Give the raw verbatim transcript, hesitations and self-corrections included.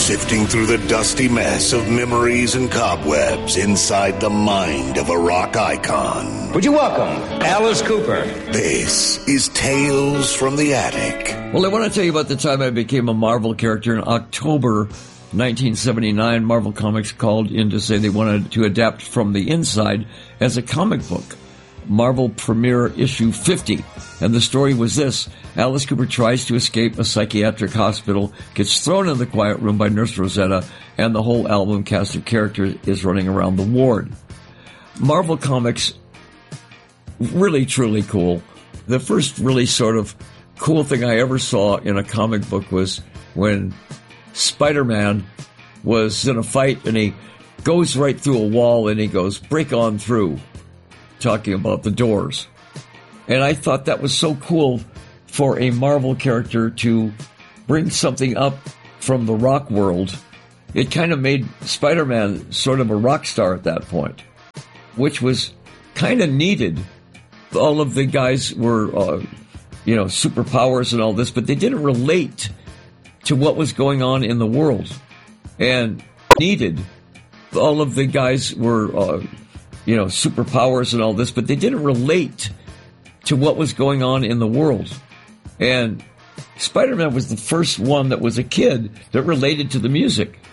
sifting through the dusty mess of memories and cobwebs inside the mind of a rock icon. Would you welcome Alice Cooper? This is Tales from the Attic. Well, I want to tell you about the time I became a Marvel character. In October nineteen seventy-nine, Marvel Comics called in to say they wanted to adapt From the Inside as a comic book. Marvel Premiere Issue fifty. And the story was this. Alice Cooper tries to escape a psychiatric hospital, gets thrown in the quiet room by Nurse Rosetta, and the whole album cast of characters is running around the ward. Marvel Comics, really, truly cool. The first really sort of cool thing I ever saw in a comic book was when Spider-Man was in a fight and he goes right through a wall and he goes, "Break on through," talking about the Doors. And I thought that was so cool for a Marvel character to bring something up from the rock world. It kind of made Spider-Man sort of a rock star at that point, which was kind of needed. All of the guys were, uh, you know, superpowers and all this, but they didn't relate to what was going on in the world. And needed. All of the guys were, uh, you know, superpowers and all this, but they didn't relate to what was going on in the world. And Spider-Man was the first one that was a kid that related to the music.